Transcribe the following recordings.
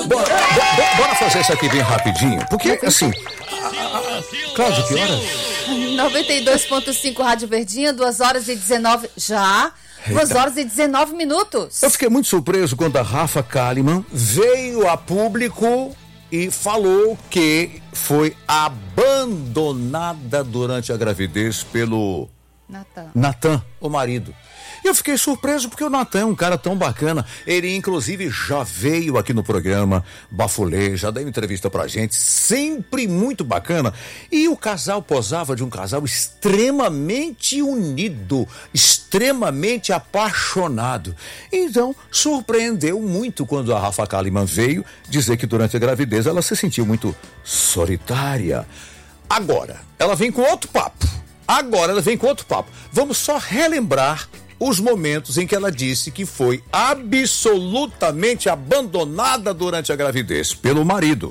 Bora fazer isso aqui bem rapidinho, porque assim... Cláudio, que horas? 92.5 Rádio Verdinha, 2 horas e 19... Já? 2 horas e 19 minutos. Eu fiquei muito surpreso quando a Rafa Kalimann veio a público e falou que foi abandonada durante a gravidez pelo Natan, o marido. E eu fiquei surpreso porque o Natan é um cara tão bacana. Ele, inclusive, já veio aqui no programa Bafulê, já deu entrevista pra gente, sempre muito bacana. E o casal posava de um casal extremamente unido, extremamente apaixonado. Então, surpreendeu muito quando a Rafa Kalimann veio dizer que durante a gravidez ela se sentiu muito solitária. Agora, ela vem com outro papo. Vamos só relembrar os momentos em que ela disse que foi absolutamente abandonada durante a gravidez pelo marido.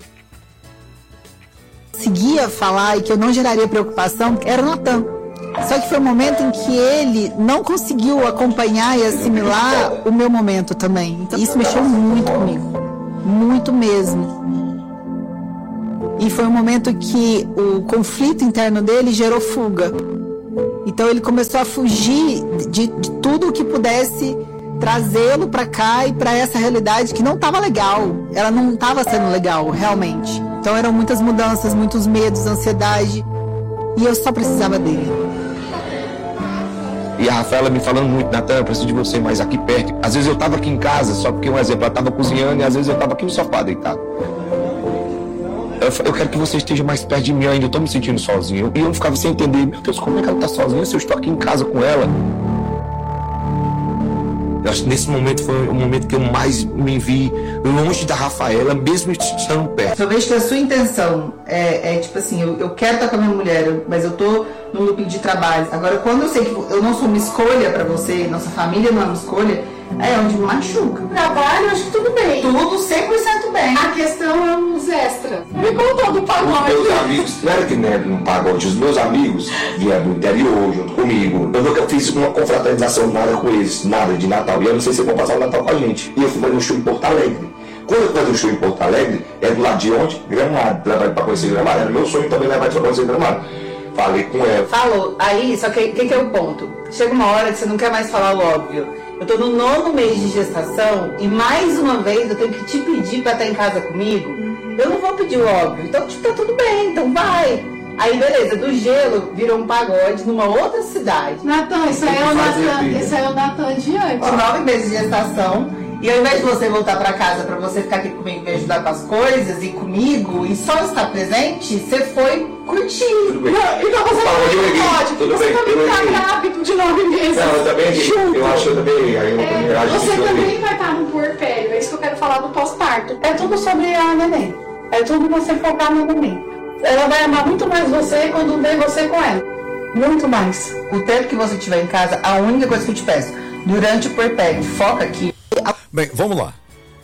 Conseguia falar e que eu não geraria preocupação era o Natan. Só que foi um momento em que ele não conseguiu acompanhar e assimilar o meu momento também. Então, isso mexeu muito comigo, muito mesmo. E foi um momento que o conflito interno dele gerou fuga. Então ele começou a fugir de tudo que pudesse trazê-lo para cá e para essa realidade que não estava legal. Ela não estava sendo legal, realmente. Então eram muitas mudanças, muitos medos, ansiedade. E eu só precisava dele. E a Rafaela me falando muito, Natan, eu preciso de você mais aqui perto. Às vezes eu estava aqui em casa, só porque, um exemplo, ela estava cozinhando e às vezes eu estava aqui no sofá deitado. Eu quero que você esteja mais perto de mim, eu ainda estou me sentindo sozinho. E eu ficava sem entender, meu Deus, como é que ela está sozinha se eu estou aqui em casa com ela? Eu acho que nesse momento foi o momento que eu mais me vi longe da Rafaela, mesmo estando perto. Eu vejo que a sua intenção é tipo assim, eu quero estar com a minha mulher, mas eu tô no looping de trabalho. Agora, quando eu sei que eu não sou uma escolha para você, nossa família não é uma escolha, é onde me machuca. Trabalho, acho que tudo bem. Tudo 100% bem. A questão é os extras. Me contou do pagode. Os meus amigos, não era que nem no pagode, os meus amigos vieram do interior junto comigo. Eu nunca fiz uma confraternização, nada com eles, nada de Natal. E eu não sei se eles vão passar o Natal com a gente. E eu fui fazer um show em Porto Alegre. Quando eu fazer um show em Porto Alegre, é do lado de onde? Gramado. Levar ele pra conhecer Gramado. Era meu sonho também levar ele pra conhecer Gramado. Falei com ela. Falou. Aí, só que o que é o ponto? Chega uma hora que você não quer mais falar o óbvio. Eu tô no 9º mês de gestação e mais uma vez eu tenho que te pedir pra estar em casa comigo. Eu não vou pedir o óbvio. Então, tipo, tá tudo bem, então vai. Aí, beleza, do gelo virou um pagode numa outra cidade. Natan, isso aí é o Natan de antes. 9 meses de gestação. E ao invés de você voltar pra casa pra você ficar aqui comigo e me ajudar com as coisas e comigo e só estar presente, você foi curtir. Então você também pode. Você também tá grávido de 9 meses. Não, eu também. Junto. Eu acho que eu também. Aí eu você também vai estar no puerpério. É isso que eu quero falar do pós-parto. É tudo sobre a neném. É tudo você focar na neném. Ela vai amar muito mais você quando vê você com ela. Muito mais. O tempo que você estiver em casa, a única coisa que eu te peço, durante o puerpério, foca aqui. Bem, vamos lá.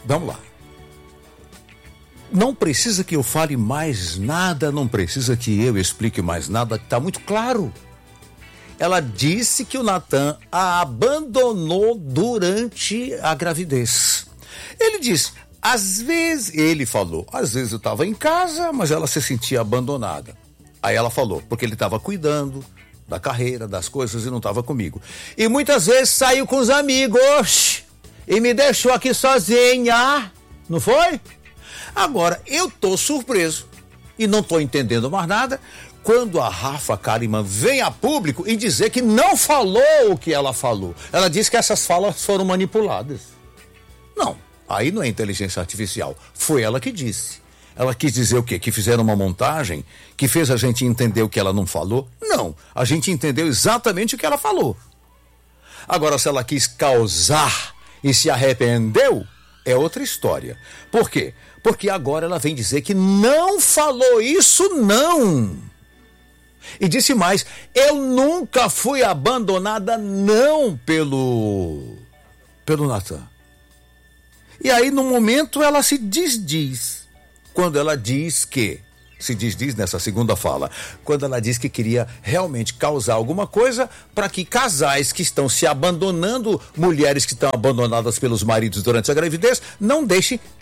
Não precisa que eu fale mais nada, não precisa que eu explique mais nada, está muito claro. Ela disse que o Natan a abandonou durante a gravidez. Ele disse, ele falou, às vezes eu estava em casa, mas ela se sentia abandonada. Aí ela falou, porque ele estava cuidando da carreira, das coisas e não estava comigo. E muitas vezes saiu com os amigos e me deixou aqui sozinha, não foi? Agora, eu tô surpreso e não tô entendendo mais nada quando a Rafa Kalimann vem a público e dizer que não falou o que ela falou. Ela disse que essas falas foram manipuladas. Não, aí não é inteligência artificial. Foi ela que disse. Ela quis dizer o quê? Que fizeram uma montagem que fez a gente entender o que ela não falou? Não, a gente entendeu exatamente o que ela falou. Agora, se ela quis causar e se arrependeu, é outra história. Por quê? Porque agora ela vem dizer que não falou isso, não. E disse mais, eu nunca fui abandonada, não, pelo Natan. E aí, no momento, ela se desdiz. Quando ela diz que, se desdiz nessa segunda fala, quando ela diz que queria realmente causar alguma coisa para que casais que estão se abandonando, mulheres que estão abandonadas pelos maridos durante a gravidez, não deixem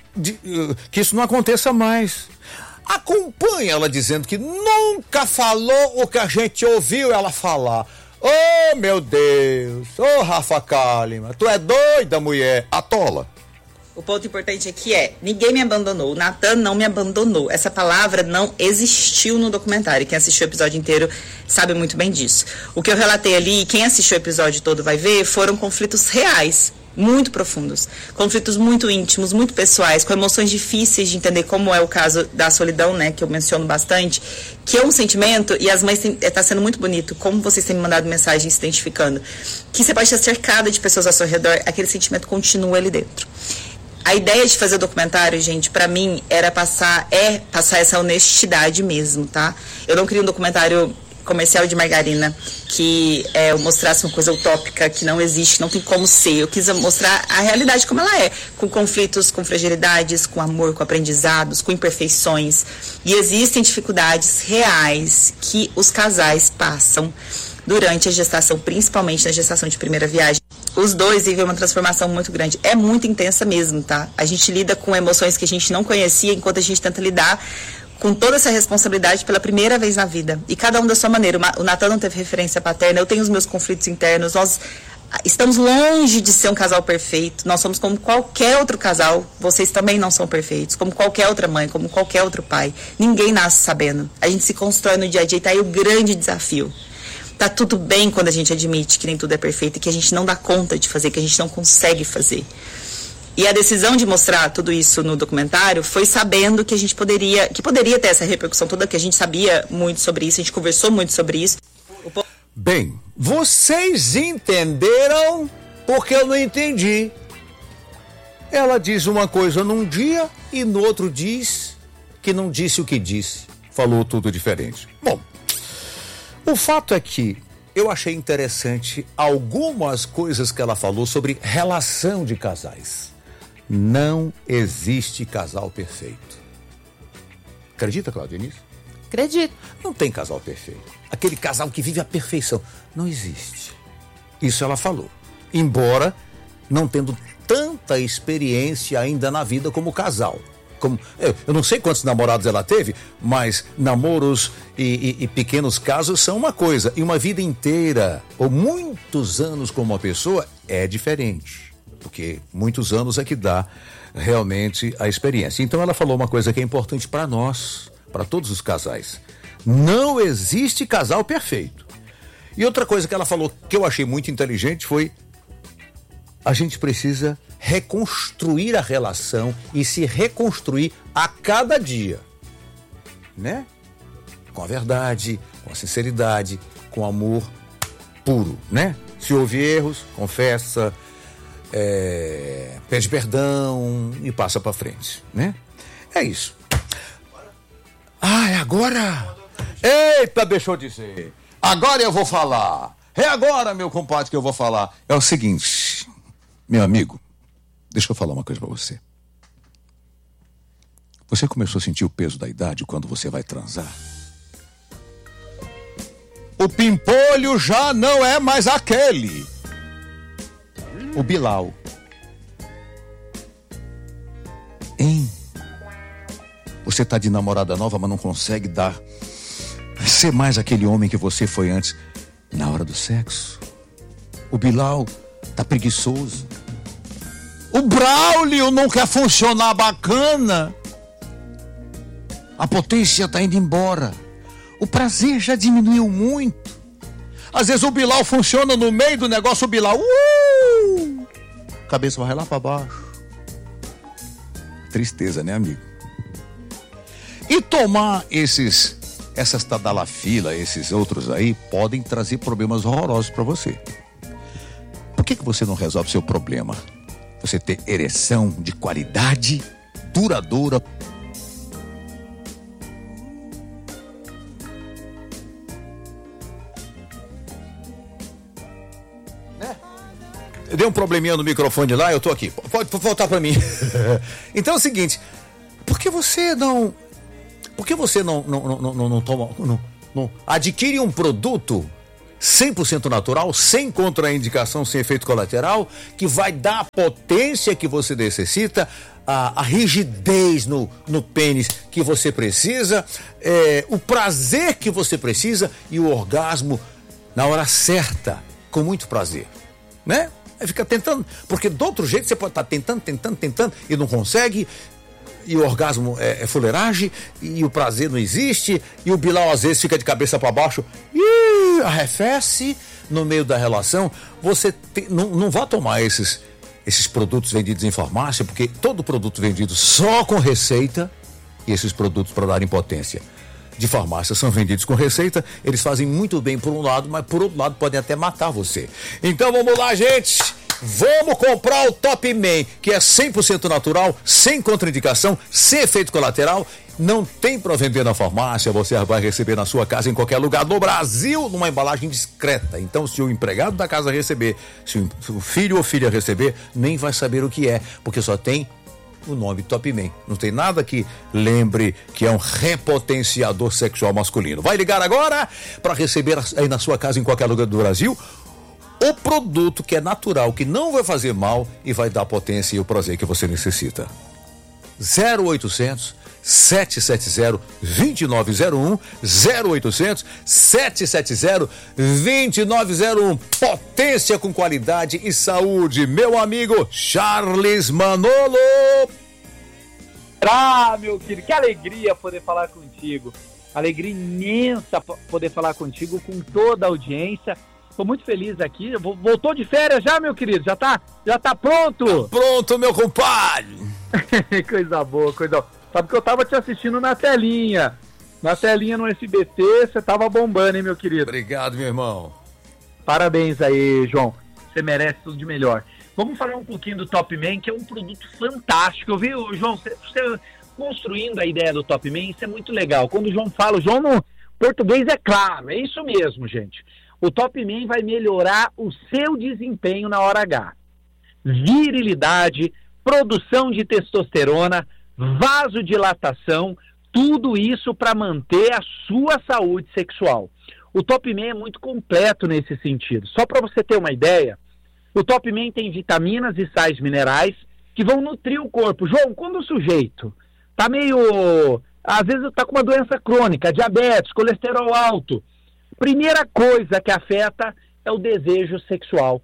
que isso não aconteça mais. Acompanha ela dizendo que nunca falou o que a gente ouviu ela falar. Oh, meu Deus! Oh, Rafa Kalimann, tu é doida, mulher! Atola! O ponto importante aqui é, ninguém me abandonou, o Natan não me abandonou. Essa palavra não existiu no documentário. Quem assistiu o episódio inteiro sabe muito bem disso. O que eu relatei ali, quem assistiu o episódio todo vai ver, foram conflitos reais, muito profundos. Conflitos muito íntimos, muito pessoais, com emoções difíceis de entender, como é o caso da solidão, né, que eu menciono bastante, que é um sentimento, e as mães está sendo muito bonito, como vocês têm me mandado mensagem se identificando, que você pode estar cercada de pessoas ao seu redor, aquele sentimento continua ali dentro. A ideia de fazer o documentário, gente, pra mim, era passar essa honestidade mesmo, tá? Eu não queria um documentário comercial de margarina que mostrasse uma coisa utópica que não existe, não tem como ser. Eu quis mostrar a realidade como ela é, com conflitos, com fragilidades, com amor, com aprendizados, com imperfeições. E existem dificuldades reais que os casais passam durante a gestação, principalmente na gestação de primeira viagem. Os dois vivem uma transformação muito grande. É muito intensa mesmo, tá? A gente lida com emoções que a gente não conhecia, enquanto a gente tenta lidar com toda essa responsabilidade pela primeira vez na vida. E cada um da sua maneira. O Natan não teve referência paterna, eu tenho os meus conflitos internos, nós estamos longe de ser um casal perfeito. Nós somos como qualquer outro casal. Vocês também não são perfeitos. Como qualquer outra mãe, como qualquer outro pai. Ninguém nasce sabendo. A gente se constrói no dia a dia e tá aí o grande desafio. Tá tudo bem quando a gente admite que nem tudo é perfeito e que a gente não dá conta de fazer, que a gente não consegue fazer. E a decisão de mostrar tudo isso no documentário foi sabendo que a gente poderia ter essa repercussão toda, que a gente sabia muito sobre isso, a gente conversou muito sobre isso. Bem, vocês entenderam porque eu não entendi. Ela diz uma coisa num dia e no outro diz que não disse o que disse. Falou tudo diferente. Bom, o fato é que eu achei interessante algumas coisas que ela falou sobre relação de casais. Não existe casal perfeito. Acredita, Cláudia, nisso? Acredito. Não tem casal perfeito. Aquele casal que vive a perfeição. Não existe. Isso ela falou. Embora não tendo tanta experiência ainda na vida como casal. Eu não sei quantos namorados ela teve, mas namoros e pequenos casos são uma coisa. E uma vida inteira, ou muitos anos com uma pessoa, é diferente. Porque muitos anos é que dá realmente a experiência. Então ela falou uma coisa que é importante para nós, para todos os casais. Não existe casal perfeito. E outra coisa que ela falou que eu achei muito inteligente foi: a gente precisa reconstruir a relação e se reconstruir a cada dia, né? Com a verdade, com a sinceridade, com amor puro, né? Se houve erros, confessa, pede perdão e passa pra frente, né? É isso. Ah, é agora? Eita, deixa eu dizer. Agora eu vou falar. É agora, meu compadre, que eu vou falar. É o seguinte, meu amigo, deixa eu falar uma coisa pra você. Você começou a sentir o peso da idade quando você vai transar? O pimpolho já não é mais aquele. O Bilal. Hein? Você tá de namorada nova, mas não consegue ser mais aquele homem que você foi antes na hora do sexo. O Bilal tá preguiçoso. O Braulio não quer funcionar bacana. A potência tá indo embora. O prazer já diminuiu muito. Às vezes o Bilal funciona no meio do negócio, o Bilal, cabeça vai lá para baixo. Tristeza, né, amigo? E tomar essas tadalafila, esses outros aí, podem trazer problemas horrorosos para você. Por que você não resolve seu problema? Você ter ereção de qualidade, duradoura. Deu um probleminha no microfone lá, eu tô aqui. Pode voltar para mim. Então é o seguinte, por que você não adquire um produto 100% natural, sem contraindicação, sem efeito colateral, que vai dar a potência que você necessita, a rigidez no pênis que você precisa, o prazer que você precisa e o orgasmo na hora certa, com muito prazer, né? Aí fica tentando, porque do outro jeito você pode estar tentando e não consegue, e o orgasmo é fuleiragem, e o prazer não existe, e o Bilal às vezes fica de cabeça para baixo e arrefece no meio da relação. Você não vá tomar esses produtos vendidos em farmácia, porque todo produto vendido só com receita, e esses produtos para dar impotência de farmácia são vendidos com receita, eles fazem muito bem por um lado, mas por outro lado podem até matar você. Então vamos lá, gente! Vamos comprar o Top Man, que é 100% natural, sem contraindicação, sem efeito colateral. Não tem para vender na farmácia, você vai receber na sua casa em qualquer lugar do Brasil, numa embalagem discreta. Então, se o empregado da casa receber, se o filho ou filha receber, nem vai saber o que é, porque só tem o nome Top Man. Não tem nada que lembre que é um repotenciador sexual masculino. Vai ligar agora para receber aí na sua casa em qualquer lugar do Brasil o produto que é natural, que não vai fazer mal e vai dar a potência e o prazer que você necessita. 0800 770 2901, 0800 770 2901. Potência com qualidade e saúde, meu amigo Charles Manolo. Meu querido, que alegria poder falar contigo. Alegria imensa poder falar contigo, com toda a audiência. Estou muito feliz aqui. Voltou de férias já, meu querido? Já tá pronto? Tá pronto, meu compadre. Coisa boa, coisa boa. Sabe que eu tava te assistindo na telinha no SBT, você tava bombando, hein, meu querido? Obrigado, meu irmão. Parabéns aí, João. Você merece tudo de melhor. Vamos falar um pouquinho do Top Man, que é um produto fantástico. Eu vi, João, você construindo a ideia do Top Man, isso é muito legal. Quando o João fala, o João no português é claro, é isso mesmo, gente. O Top Man vai melhorar o seu desempenho na hora H. Virilidade, produção de testosterona, vasodilatação, tudo isso para manter a sua saúde sexual. O Top Man é muito completo nesse sentido. Só para você ter uma ideia, o Top Man tem vitaminas e sais minerais que vão nutrir o corpo. João, quando o sujeito tá às vezes tá com uma doença crônica, diabetes, colesterol alto, primeira coisa que afeta é o desejo sexual.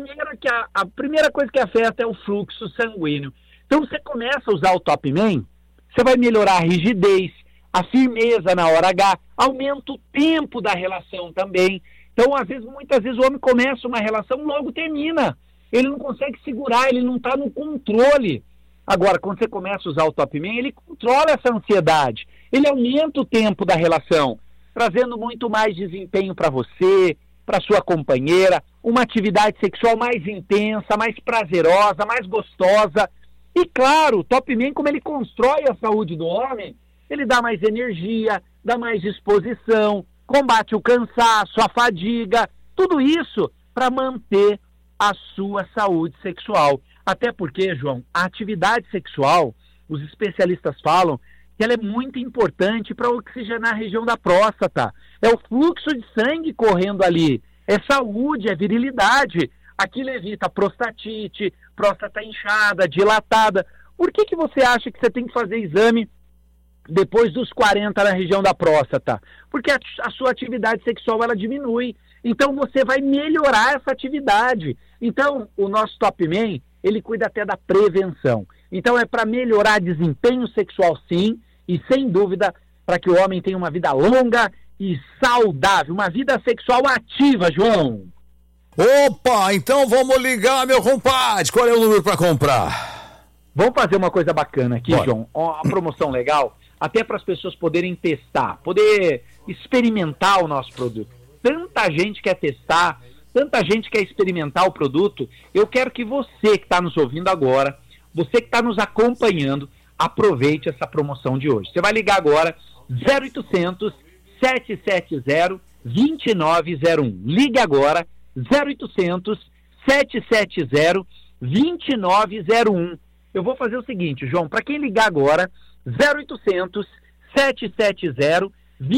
A primeira coisa que afeta é o fluxo sanguíneo. Então você começa a usar o Top Man, você vai melhorar a rigidez, a firmeza na hora H, aumenta o tempo da relação também. Então, muitas vezes o homem começa uma relação e logo termina. Ele não consegue segurar, ele não está no controle. Agora, quando você começa a usar o Top Man, ele controla essa ansiedade, ele aumenta o tempo da relação, trazendo muito mais desempenho para você, para sua companheira, uma atividade sexual mais intensa, mais prazerosa, mais gostosa. E claro, o Top Man, como ele constrói a saúde do homem, ele dá mais energia, dá mais disposição, combate o cansaço, a fadiga, tudo isso para manter a sua saúde sexual. Até porque, João, a atividade sexual, os especialistas falam que ela é muito importante para oxigenar a região da próstata. É o fluxo de sangue correndo ali, é saúde, é virilidade. Aquilo evita prostatite, próstata inchada, dilatada. Por que você acha que você tem que fazer exame depois dos 40 na região da próstata? Porque a sua atividade sexual ela diminui. Então você vai melhorar essa atividade. Então o nosso Top Man, ele cuida até da prevenção. Então é para melhorar desempenho sexual sim, e sem dúvida para que o homem tenha uma vida longa e saudável, uma vida sexual ativa, João. Opa, então vamos ligar, meu compadre. Qual é o número para comprar? Vamos fazer uma coisa bacana aqui, Bora. João. Uma promoção legal, até para as pessoas poderem testar, poder experimentar o nosso produto. Tanta gente quer testar, tanta gente quer experimentar o produto. Eu quero que você que está nos ouvindo agora, você que está nos acompanhando, aproveite essa promoção de hoje. Você vai ligar agora, 0800 770 2901. Ligue agora, 0800 770 2901. Eu vou fazer o seguinte, João, para quem ligar agora, 0800 770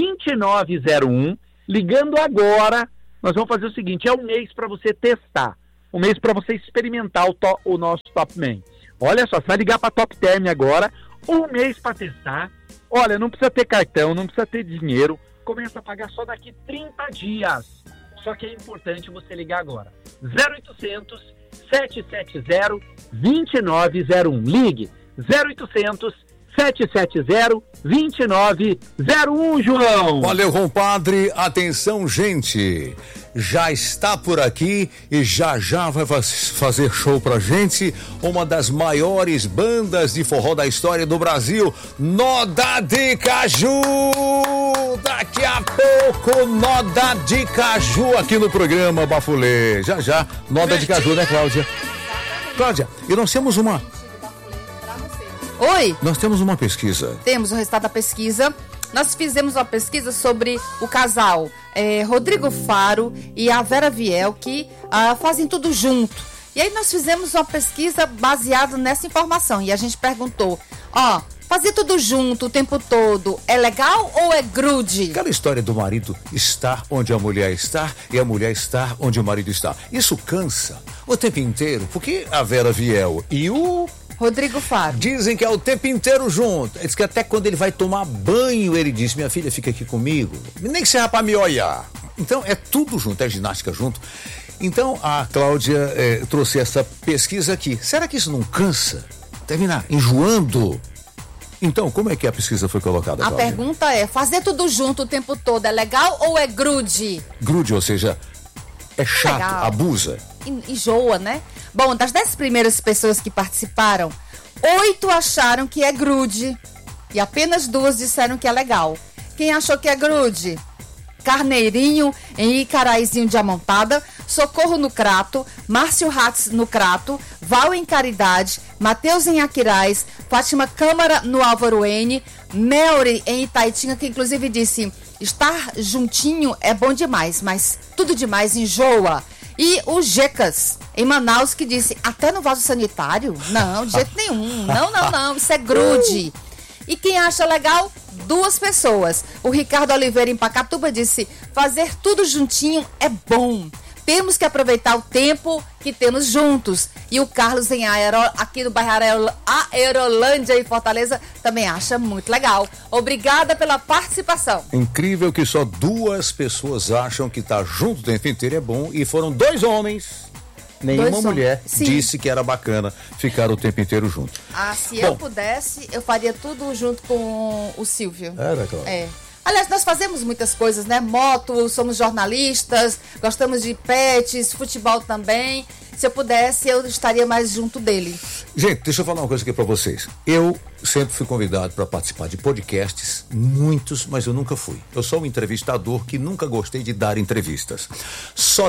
2901, ligando agora, nós vamos fazer o seguinte, é um mês para você testar, um mês para você experimentar o nosso Top Man. Olha só, você vai ligar para Top Term agora, 1 mês para testar. Olha, não precisa ter cartão, não precisa ter dinheiro. Começa a pagar só daqui 30 dias. Só que é importante você ligar agora. 0800 770 2901. Ligue 0800 770 2901, João. Valeu, compadre. Atenção, gente. Já está por aqui e já vai fazer show pra gente uma das maiores bandas de forró da história do Brasil, Noda de Caju. Daqui a pouco, Noda de Caju aqui no programa Bafulê. Já, Noda de Caju, né, Cláudia? Cláudia, e nós temos uma... Oi? Nós temos uma pesquisa. Temos o resultado da pesquisa. Nós fizemos uma pesquisa sobre o casal Rodrigo Faro e a Vera Viel, que fazem tudo junto. E aí nós fizemos uma pesquisa baseada nessa informação. E a gente perguntou, fazer tudo junto o tempo todo é legal ou é grude? Aquela história do marido estar onde a mulher está e a mulher estar onde o marido está. Isso cansa o tempo inteiro, porque a Vera Viel e o Rodrigo Faro dizem que é o tempo inteiro junto. Diz que até quando ele vai tomar banho, ele diz, minha filha, fica aqui comigo. Nem que seja pra me olhar. Então é tudo junto, é ginástica junto. Então a Cláudia trouxe essa pesquisa aqui. Será que isso não cansa? Terminar enjoando? Então, como é que a pesquisa foi colocada, Cláudia? A pergunta é, fazer tudo junto o tempo todo é legal ou é grude? Grude, ou seja, é chato, legal. Abusa. Enjoa, né? Bom, das 10 primeiras pessoas que participaram, 8 acharam que é grude e apenas 2 disseram que é legal. Quem achou que é grude? Carneirinho em Icaraizinho de Amontada, Socorro no Crato, Márcio Ratz no Crato, Val em Caridade, Matheus em Aquiraz, Fátima Câmara no Álvaro N, Melry em Itaitinga, que inclusive disse, estar juntinho é bom demais, mas tudo demais enjoa. E o Jecas, em Manaus, que disse, até no vaso sanitário? Não, de jeito nenhum. Não, isso é grude. E quem acha legal? 2 pessoas. O Ricardo Oliveira, em Pacatuba, disse, fazer tudo juntinho é bom. Temos que aproveitar o tempo que temos juntos. E o Carlos, aqui no bairro Aerolândia, em Fortaleza, também acha muito legal. Obrigada pela participação. Incrível que só 2 pessoas acham que estar junto o tempo inteiro é bom e foram 2 homens. Nenhuma mulher disse que era bacana ficar o tempo inteiro junto. Se eu pudesse, eu faria tudo junto com o Silvio. Era, claro. Aliás, nós fazemos muitas coisas, né? Moto, somos jornalistas, gostamos de pets, futebol também. Se eu pudesse, eu estaria mais junto dele. Gente, deixa eu falar uma coisa aqui pra vocês. Eu sempre fui convidado para participar de podcasts, muitos, mas eu nunca fui. Eu sou um entrevistador que nunca gostei de dar entrevistas. Só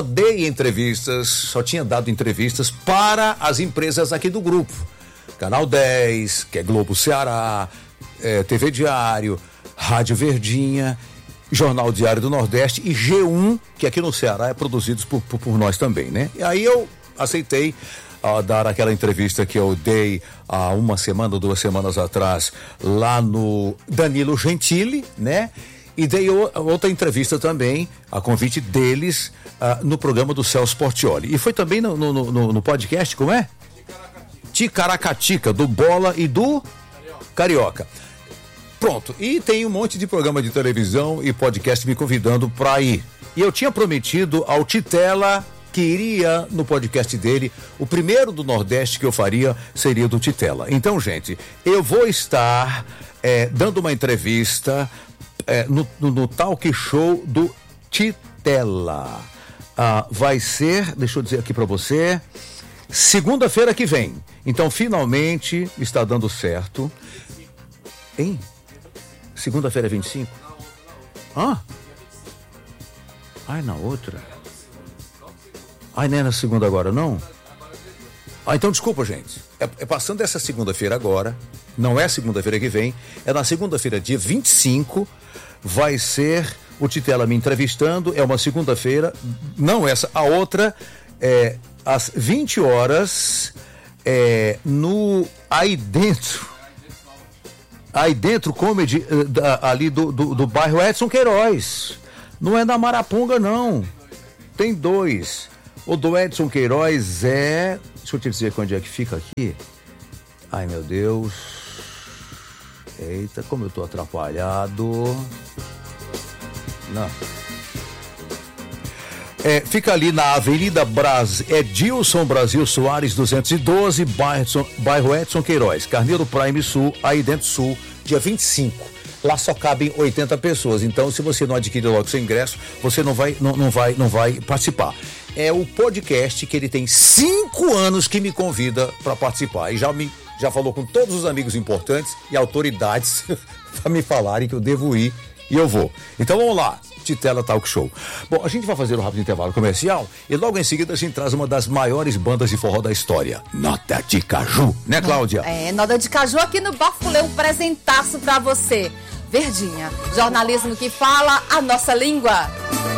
tinha dado entrevistas para as empresas aqui do grupo. Canal 10, que é Globo Ceará, TV Diário, Rádio Verdinha, Jornal Diário do Nordeste e G1, que aqui no Ceará é produzido por nós também, né? E aí eu aceitei dar aquela entrevista que eu dei há 1 semana ou 2 semanas atrás lá no Danilo Gentili, né? E dei outra entrevista também, a convite deles, no programa do Celso Portiolli. E foi também no podcast, como é? Ticaracatica, do Bola e do Carioca. Pronto, e tem um monte de programa de televisão e podcast me convidando para ir. E eu tinha prometido ao Titela que iria no podcast dele, o primeiro do Nordeste que eu faria seria do Titela. Então, gente, eu vou estar dando uma entrevista no talk show do Titela. Vai ser, deixa eu dizer aqui para você, segunda-feira que vem. Então, finalmente está dando certo. Hein? Segunda-feira é 25? Ai, na outra. Ai, não é na segunda agora, não? Então desculpa, gente. É passando essa segunda-feira agora, não é segunda-feira que vem, é na segunda-feira, dia 25, vai ser o Titela me entrevistando, é uma segunda-feira, não essa, a outra, às 20 horas, Aí dentro, comedy, ali do bairro Edson Queiroz. Não é da Maraponga, não. Tem 2. O do Edson Queiroz deixa eu te dizer onde é que fica aqui. Ai, meu Deus. Eita, como eu tô atrapalhado. Não. Fica ali na Avenida Edilson Brasil Soares 212, bairro Edson Queiroz, Carneiro Prime Sul, aí dentro Sul, dia 25. Lá só cabem 80 pessoas, então se você não adquirir logo seu ingresso, você não vai participar. É o podcast que ele tem 5 anos que me convida para participar e já falou com todos os amigos importantes e autoridades para me falarem que eu devo ir e eu vou. Então vamos lá. Titela Talk Show. Bom, a gente vai fazer um rápido intervalo comercial e logo em seguida a gente traz uma das maiores bandas de forró da história, Nota de Caju, né, Cláudia? Nota de Caju aqui no Bafulê, um presentaço pra você. Verdinha, jornalismo que fala a nossa língua.